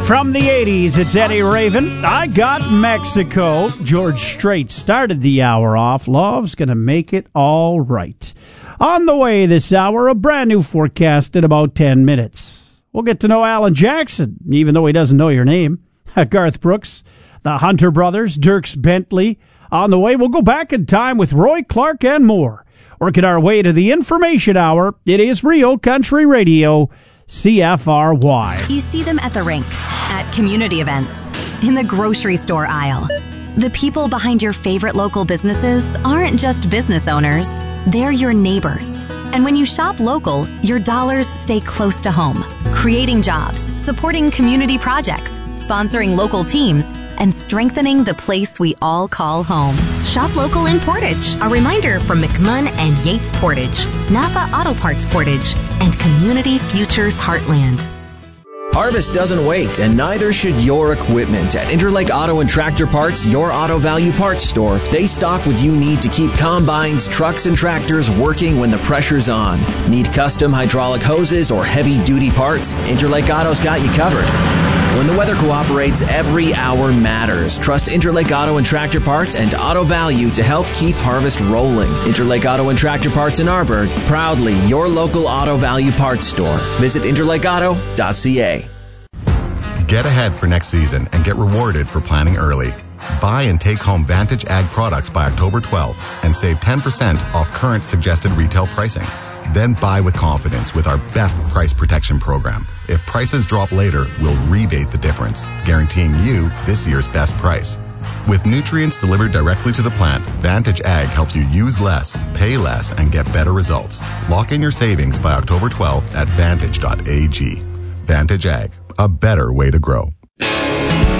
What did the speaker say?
From the 80s, it's Eddie Raven. I Got Mexico. George Strait started the hour off. Love's going to make it all right. On the way this hour, a brand new forecast in about 10 minutes. We'll get to know Alan Jackson, even though he doesn't know your name. Garth Brooks, the Hunter Brothers, Dierks Bentley. On the way, we'll go back in time with Roy Clark and more. Working our way to the information hour. It is Real Country Radio, CFRY. You see them at the rink, at community events, in the grocery store aisle. The people behind your favorite local businesses aren't just business owners, they're your neighbors. And when you shop local, your dollars stay close to home, creating jobs, supporting community projects, sponsoring local teams, and strengthening the place we all call home. Shop local in Portage. A reminder from McMunn and Yates Portage, Napa Auto Parts Portage, and Community Futures Heartland. Harvest doesn't wait, and neither should your equipment. At Interlake Auto and Tractor Parts, your auto value parts store, they stock what you need to keep combines, trucks, and tractors working when the pressure's on. Need custom hydraulic hoses or heavy-duty parts? Interlake Auto's got you covered. When the weather cooperates, every hour matters. Trust Interlake Auto and Tractor Parts and Auto Value to help keep harvest rolling. Interlake Auto and Tractor Parts in Arborg, proudly your local auto value parts store. Visit interlakeauto.ca. Get ahead for next season and get rewarded for planning early. Buy and take home Vantage Ag products by October 12th and save 10% off current suggested retail pricing. Then buy with confidence with our best price protection program. If prices drop later, we'll rebate the difference, guaranteeing you this year's best price. With nutrients delivered directly to the plant, Vantage Ag helps you use less, pay less, and get better results. Lock in your savings by October 12th at vantage.ag. Vantage Ag, a better way to grow.